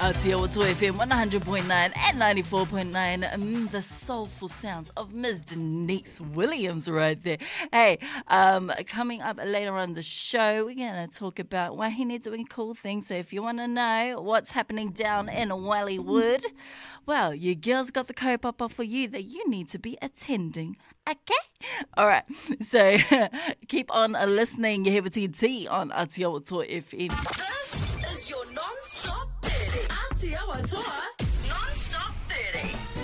Aotearoa FM 100.9 and 94.9. The soulful sounds of Ms. Denise Williams right there. Hey, coming up later on the show, we're going to talk about wahine doing cool things. So if you want to know what's happening down in Wallywood, well, your girl's got the kaupapa for you that you need to be attending. Okay? All right. So keep on listening. You have a TNT on Aotearoa FM.